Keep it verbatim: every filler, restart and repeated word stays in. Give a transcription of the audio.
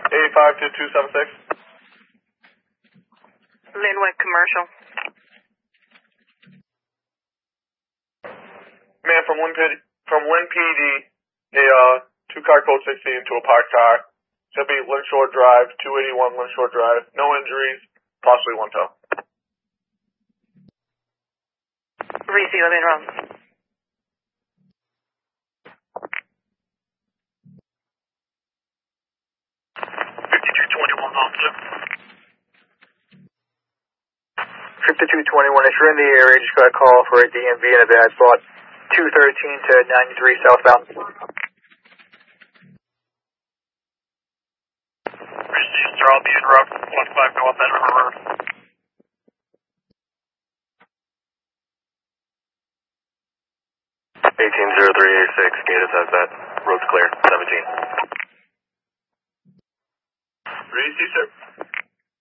eight five two two seven six. Linwood Commercial. Man, from Lynn P D, from Lynn P D, a uh, two-car code sixteen to a parked car. It's going to be Lynn Shore Drive, two eighty-one Lynn Shore Drive. No injuries, possibly one tow. Receiver Lynn Rome. fifty-two twenty-one, officer. fifty-two twenty-one, if you're in the area, just got a call for a D M V in a bad spot. two thirteen to ninety-three southbound. Received, sir. I'll be in route one five North End River Road. eighteen zero three eighty-six, Gator says that. Road's clear, seventeen. Received, sir.